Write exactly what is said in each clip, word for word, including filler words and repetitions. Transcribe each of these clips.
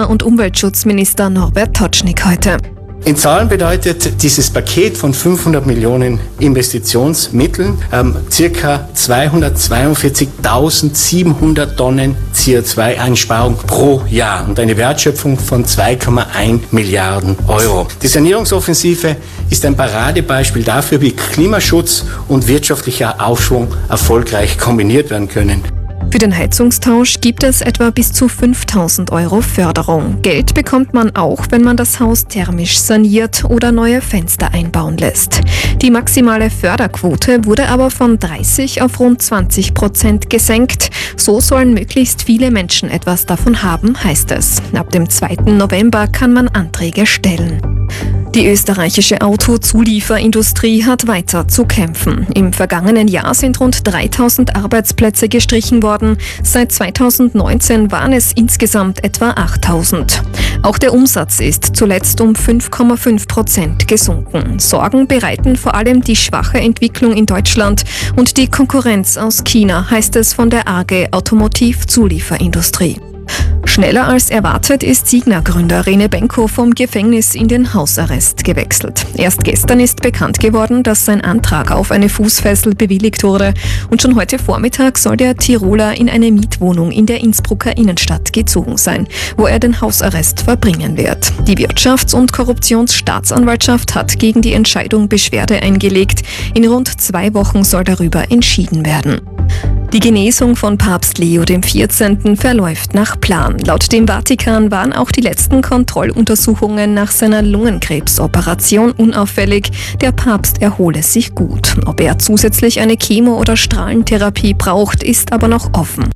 Klima- und Umweltschutzminister Norbert Totschnig heute. In Zahlen bedeutet dieses Paket von fünfhundert Millionen Investitionsmitteln ähm, circa zweihundertzweiundvierzigtausendsiebenhundert Tonnen C O zwei Einsparung pro Jahr und eine Wertschöpfung von zwei Komma eins Milliarden Euro. Die Sanierungsoffensive ist ein Paradebeispiel dafür, wie Klimaschutz und wirtschaftlicher Aufschwung erfolgreich kombiniert werden können. Für den Heizungstausch gibt es etwa bis zu fünftausend Euro Förderung. Geld bekommt man auch, wenn man das Haus thermisch saniert oder neue Fenster einbauen lässt. Die maximale Förderquote wurde aber von dreißig auf rund zwanzig Prozent gesenkt. So sollen möglichst viele Menschen etwas davon haben, heißt es. Ab dem zweiten November kann man Anträge stellen. Die österreichische Autozulieferindustrie hat weiter zu kämpfen. Im vergangenen Jahr sind rund dreitausend Arbeitsplätze gestrichen worden. Seit zweitausendneunzehn waren es insgesamt etwa achttausend. Auch der Umsatz ist zuletzt um fünf Komma fünf Prozent gesunken. Sorgen bereiten vor allem die schwache Entwicklung in Deutschland und die Konkurrenz aus China, heißt es von der A G Automotiv-Zulieferindustrie. Schneller als erwartet ist Signa-Gründer Rene Benko vom Gefängnis in den Hausarrest gewechselt. Erst gestern ist bekannt geworden, dass sein Antrag auf eine Fußfessel bewilligt wurde. Und schon heute Vormittag soll der Tiroler in eine Mietwohnung in der Innsbrucker Innenstadt gezogen sein, wo er den Hausarrest verbringen wird. Die Wirtschafts- und Korruptionsstaatsanwaltschaft hat gegen die Entscheidung Beschwerde eingelegt. In rund zwei Wochen soll darüber entschieden werden. Die Genesung von Papst Leo der vierzehnte verläuft nach Plan. Laut dem Vatikan waren auch die letzten Kontrolluntersuchungen nach seiner Lungenkrebsoperation unauffällig. Der Papst erhole sich gut. Ob er zusätzlich eine Chemo- oder Strahlentherapie braucht, ist aber noch offen.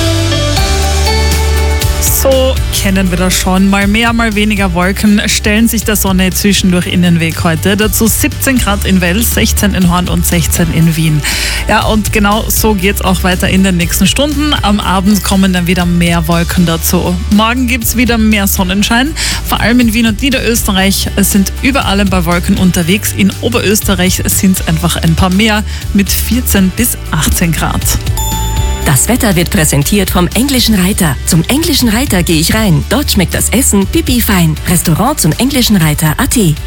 So kennen wir das schon. Mal mehr, mal weniger Wolken stellen sich der Sonne zwischendurch in den Weg heute. Dazu siebzehn Grad in Wels, sechzehn in Horn und sechzehn in Wien. Ja, und genau so geht's auch weiter in den nächsten Stunden. Am Abend kommen dann wieder mehr Wolken dazu. Morgen gibt's wieder mehr Sonnenschein. Vor allem in Wien und Niederösterreich sind überall ein paar Wolken unterwegs. In Oberösterreich sind es einfach ein paar mehr mit vierzehn bis achtzehn Grad. Das Wetter wird präsentiert vom Englischen Reiter. Zum Englischen Reiter gehe ich rein. Dort schmeckt das Essen pipi fein. Restaurant zum Englischen Reiter Punkt a t.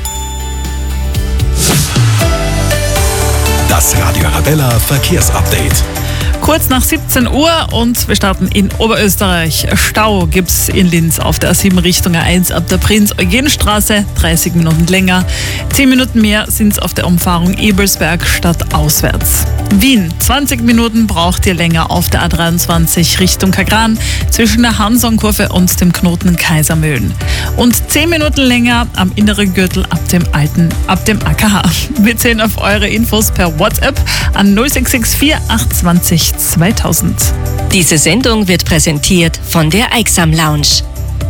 Das Radio Arabella Verkehrsupdate. Kurz nach siebzehn Uhr und wir starten in Oberösterreich. Stau gibt's in Linz auf der A sieben Richtung A eins ab der Prinz-Eugen-Straße, dreißig Minuten länger. zehn Minuten mehr sind's auf der Umfahrung Ebelsberg stadtauswärts. Wien, zwanzig Minuten braucht ihr länger auf der A dreiundzwanzig Richtung Kagran zwischen der Hansonkurve und dem Knoten Kaisermühlen. Und zehn Minuten länger am inneren Gürtel ab dem alten, ab dem A K H. Wir zählen auf eure Infos per WhatsApp an null sechs sechs vier acht zwei null zweitausend. Diese Sendung wird präsentiert von der Eiksam Lounge.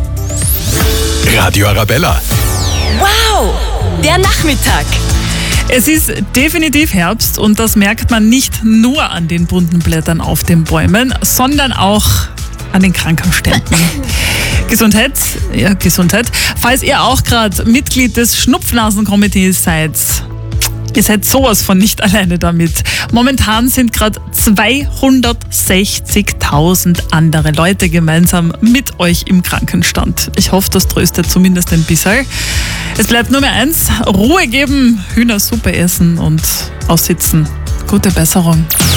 Radio Arabella. Wow, der Nachmittag. Es ist definitiv Herbst und das merkt man nicht nur an den bunten Blättern auf den Bäumen, sondern auch an den Krankenständen. Gesundheit, ja Gesundheit. Falls ihr auch gerade Mitglied des Schnupfnasenkomitees seid, ihr seid sowas von nicht alleine damit. Momentan sind gerade zweihundertsechzigtausend andere Leute gemeinsam mit euch im Krankenstand. Ich hoffe, das tröstet zumindest ein bisschen. Es bleibt nur mehr eins, Ruhe geben, Hühnersuppe essen und aussitzen. Gute Besserung.